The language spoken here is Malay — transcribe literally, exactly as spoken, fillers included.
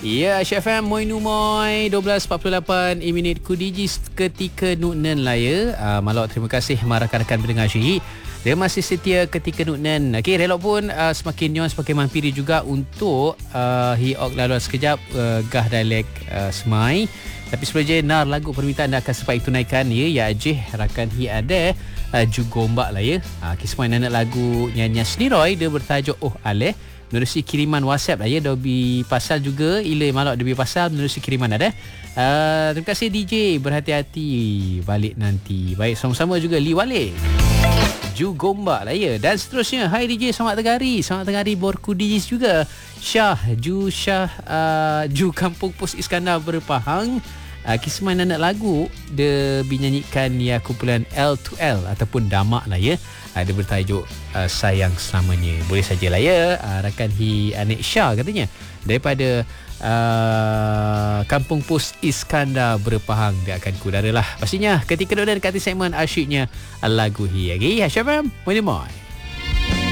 Ya, Syed F M Moinu Moi dua belas empat puluh lapan minit ku digi ketika Nuknen lah ya. Uh, Malak terima kasih rakan-rakan pendengar Syihik. Dia masih setia ketika Nuknen. Okey, relok pun uh, semakin nyon semakin mampiri juga untuk uh, hiok laluan sekejap uh, gah dialek uh, Semai. Tapi sebelum je nar lagu permintaan dah akan sempat tunaikan ya. Ya ajih rakan hi ada uh, jugombak lah ya. Uh, Kismai nak lagu nyanyian Seniroy dia bertajuk Oh Aleh. Menerusi kiriman WhatsApp lah ya. Dobi pasal juga Ila malak dobi pasal menerusi kiriman ada. Uh, terima kasih D J. Berhati-hati balik nanti. Baik, sama-sama juga Li Wale Ju Gombak lah ya. Dan seterusnya, hai D J, selamat tengah hari. Selamat tengah hari Borku D Js juga. Syah Ju Syah uh, Ju Kampung Pos Iskandar Berpahang. Uh, Kisman anak lagu dia binyanyikan ya kumpulan L to L ataupun Damak lah ya. Uh, dia bertajuk uh, Sayang Selamanya. Boleh sajalah ya. Uh, rakan hi Anik Syah katanya daripada uh, Kampung Pos Iskandar Berpahang dia akan kudara lah pastinya ketika dia dekat segmen asyiknya lagu hi. Okay, Syafam, boleh mai.